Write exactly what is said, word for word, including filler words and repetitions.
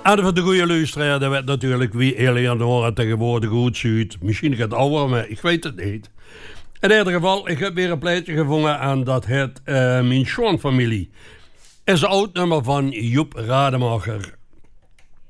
En voor de goede luisteraar, dat werd natuurlijk wie Eleonora tegenwoordig goed ziet. Misschien gaat het ouder, maar ik weet het niet. In ieder geval, ik heb weer een plaatje gevonden en dat heet uh, Mijn Schoonfamilie. Is een oud nummer van Joep Rademacher.